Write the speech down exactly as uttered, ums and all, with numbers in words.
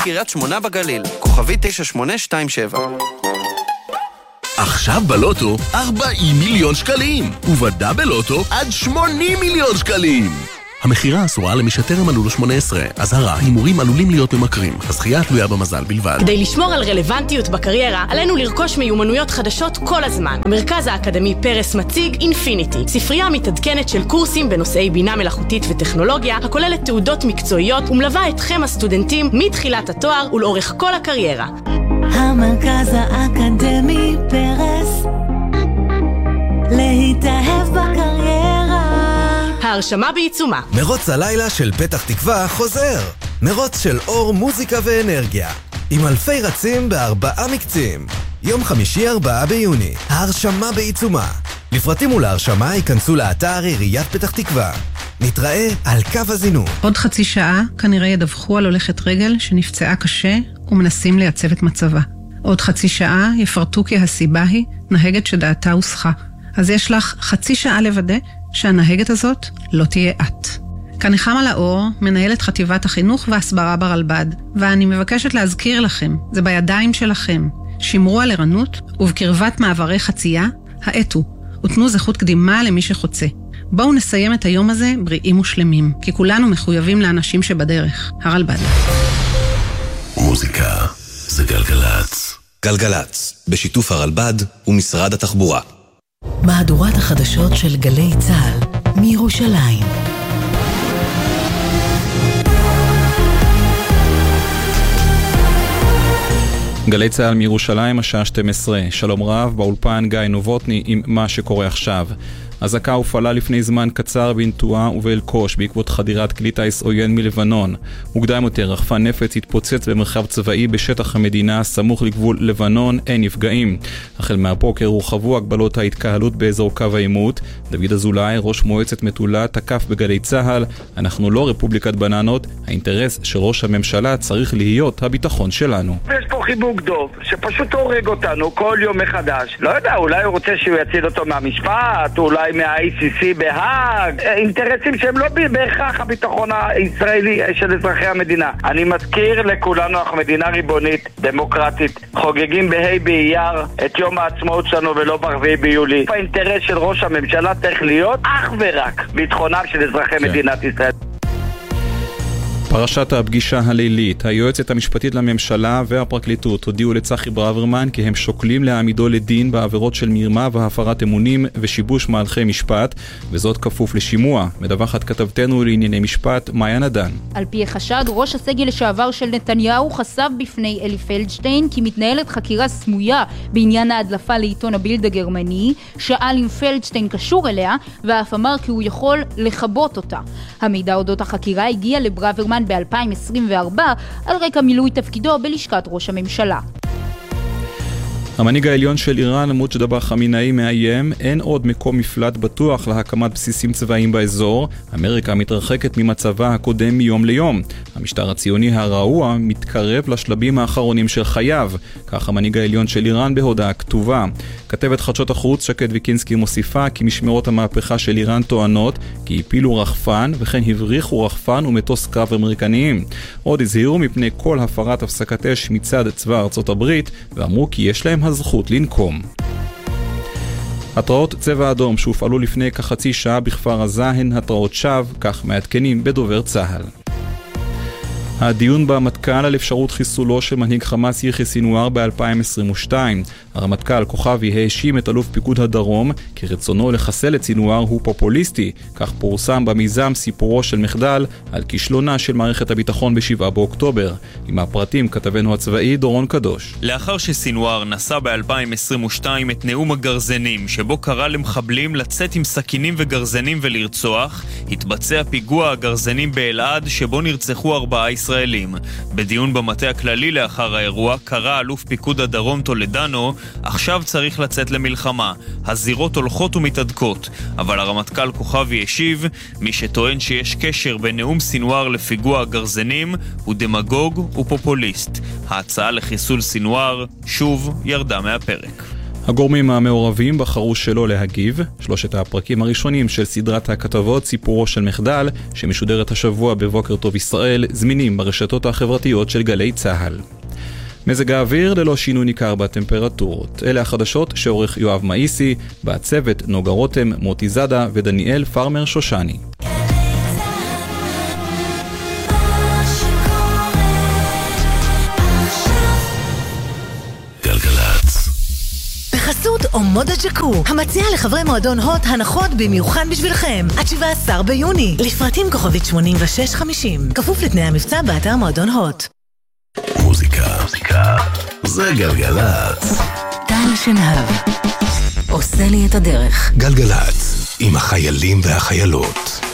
קריית שמונה בגליל, כוכבי תשע שמונה שתיים שבע. עכשיו בלוטו ארבעים מיליון שקלים, ובדאבל לוטו עד שמונים מיליון שקלים. המחירה אסורה למי שטרם מלאו לו שמונה עשרה. אזהרה, הימורים עלולים להיות ממכרים. הזכייה תלויה במזל בלבד. כדי לשמור על רלוונטיות בקריירה, עלינו לרכוש מיומנויות חדשות כל הזמן. המרכז האקדמי פרס מציג אינפיניטי, ספרייה מתעדכנת של קורסים בנושאי בינה מלאכותית וטכנולוגיה, הכוללת תעודות מקצועיות ומלווה אתכם הסטודנטים מתחילת התואר ולאורך כל הקריירה. המרכז האקדמי פרס, להתאהב בקריירה. ההרשמה בעיצומה. מרוץ הלילה של פתח תקווה חוזר. מרוץ של אור, מוזיקה ואנרגיה. עם אלפי רצים בארבעה מקצים. יום חמישי ארבעה ביוני. ההרשמה בעיצומה. לפרטים ולהרשמה ייכנסו לאתר עיריית פתח תקווה. נתראה על קו הזינוק. עוד חצי שעה כנראה ידווחו על הולכת רגל שנפצעה קשה ומנסים לייצב את מצבה. עוד חצי שעה יפרטו כי הסיבה היא נהגת שדעתה הוסחה. אז יש לך חצי שעה לוודא שהנהגת הזאת לא תהיה את. כאן נחמה לאור, מנהלת חטיבת החינוך והסברה ברלב"ד, ואני מבקשת להזכיר לכם, זה בידיים שלכם. שמרו על ערנות, ובקרבת מעברי חצייה, האטו, ותנו זכות קדימה למי שחוצה. בואו נסיים את היום הזה בריאים ושלמים, כי כולנו מחויבים לאנשים שבדרך. הרלב"ד. מוזיקה זה גלגלץ. גלגלץ, בשיתוף הרלב"ד ומשרד התחבורה. מהדורת החדשות של גלי צה"ל מירושלים. גלי צה"ל מירושלים, השעה שתים עשרה. שלום רב, באולפן גיא נובוטני עם מה שקורה עכשיו. אזעקה הופעלה לפני זמן קצר בנטועה ובאלקוש בעקבות חדירת כלי טיס עוין מלבנון. מוקדם יותר, רחפן נפץ התפוצץ במרחב צבאי בשטח המדינה סמוך לגבול לבנון, אין נפגעים. החל מהבוקר הורחבו הגבלות ההתקהלות באזור קו העימות. דוד אזולאי, ראש מועצת מטולה, תקף בגלי צה"ל: אנחנו לא רפובליקת בננות, האינטרס של ראש הממשלה צריך להיות הביטחון שלנו. יש פה חיבוק דוב שפשוט הורג אותנו כל יום מחדש. לא יודע, אולי הוא רוצה שהוא יציל אותו מהמשפט, אולי מה-איי סי סי בהאג, אינטרסים שהם לא בהכרח הביטחון הישראלי של אזרחי המדינה. אני מזכיר לכולנו, אנחנו מדינה ריבונית, דמוקרטית, חוגגים בהי באייר את יום העצמאות שלנו ולא ברביעי ביולי. האינטרס של ראש הממשלה צריך להיות אך ורק ביטחונם של אזרחי מדינת ישראל. פרשת הפגישה הלילית. היועצת המשפטית לממשלה והפרקליטות הודיעו לצחי ברוורמן כי הם שוקלים להעמידו לדין בעבירות של מרמה והפרת אמונים ושיבוש מהלכי משפט, וזאת כפוף לשימוע. מדווחת כתבתנו לענייני משפט מאיה נדן. על פי החשד, ראש הסגל לשעבר של נתניהו חשף בפני אלי פלדשטיין כי מתנהלת חקירה סמויה בעניין ההדלפה לעיתון הבילד הגרמני. שאל אם פלדשטיין קשור אליה, ואף אמר כי הוא יכול לחבות אותה. המידע אודות החקירה הגיע לברוורמן ב-אלפיים עשרים וארבע על רקע מילוי תפקידו בלשכת ראש הממשלה. המנהיג העליון של איראן, מוג'תבא חמינאי, מאיים: אין עוד מקום מפלט בטוח להקמת בסיסים צבאיים באזור. אמריקה מתרחקת ממצבה הקודם מיום ליום. המשטר הציוני הרעוע מתקרב לשלבים האחרונים של חייו. כך המנהיג העליון של איראן בהודעה כתובה. כתבת חדשות החוץ שקד ויקינסקי מוסיפה כי משמרות המהפכה של איראן טוענות כי הפילו רחפן וכן הבריחו רחפן ומטוס קרב אמריקניים. עוד הזהירו מפני כל הפרת הפסקת אש מצד צבא ארצות הברית ואמרו כי יש להם הזכות לנקום. התראות צבע אדום שהופעלו לפני כחצי שעה בכפר עזה הן התראות שווא, כך מעדכנים בדובר צה"ל. הדיון במטכ"ל על אפשרות חיסולו של מנהיג חמאס יחיא סינואר ב-אלפיים עשרים ושתיים. הרמטכ"ל כוכבי האשים את אלוף פיקוד הדרום כי רצונו לחסל את סינואר הוא פופוליסטי. כך פורסם במיזם סיפורו של מחדל על כישלונה של מערכת הביטחון בשבעה באוקטובר. עם הפרטים כתבנו הצבאי דורון קדוש. לאחר שסינואר נשא ב-אלפיים עשרים ושתיים את נאום הגרזנים שבו קרא למחבלים לצאת עם סכינים וגרזנים ולרצוח, התבצע פיגוע הגרזנים באלעד שבו נרצחו ארבעה ישראלים. בדיון במטה הכללי לאחר האירוע קרא אלוף פיקוד הדרום טולדנו: עכשיו צריך לצאת למלחמה, הזירות הולכות ומתעדקות. אבל הרמטכ"ל כוכבי השיב: מי שטוען שיש קשר בין נאום סינואר לפיגוע הגרזנים הוא דמגוג ופופוליסט. ההצעה לחיסול סינואר שוב ירדה מהפרק. הגורמים המעורבים בחרו שלא להגיב. שלושת הפרקים הראשונים של סדרת הכתבות סיפורו של מחדל, שמשודרת השבוע בבוקר טוב ישראל, זמינים ברשתות החברתיות של גלי צהל. מזג האוויר ללא שינוי ניכר בטמפרטורות. אלה החדשות שעורך יואב מאיסי, בצוות נוגה רותם, מוטי זדה ודניאל פרמר שושני. בחסות אומודה ג'קו, המציעה לחברי מועדון הוט הנחות במיוחד בשבילכם. עד שבעה עשר ביוני, לפרטים כוכבית שמונים ושש חמישים. כפוף לתנאי המבצע באתר מועדון הוט. מוזיקה, מוזיקה, זה גלגלצ. טל שנהב, עושה לי את הדרך. גלגלצ, עם החיילים והחיילות.